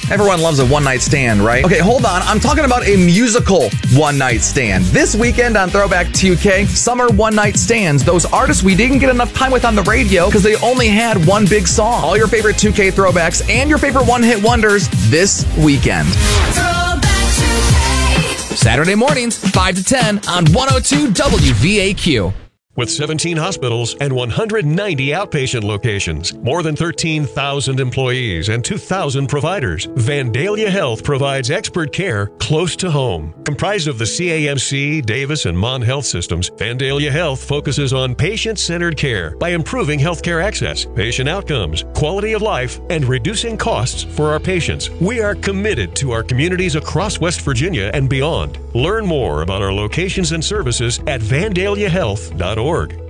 Everyone loves a one-night stand, right? Okay, hold on. I'm talking about a musical one-night stand. This weekend on Throwback 2K, summer one-night stands. Those artists we didn't get enough time with on the radio because they only had one big song. All your favorite 2K throwbacks and your favorite one-hit wonders this weekend. Saturday mornings, 5 to 10 on 102 WVAQ. With 17 hospitals and 190 outpatient locations, more than 13,000 employees and 2,000 providers, Vandalia Health provides expert care close to home. Comprised of the CAMC, Davis, and Mon Health systems, Vandalia Health focuses on patient-centered care by improving healthcare access, patient outcomes, quality of life, and reducing costs for our patients. We are committed to our communities across West Virginia and beyond. Learn more about our locations and services at vandaliahealth.org.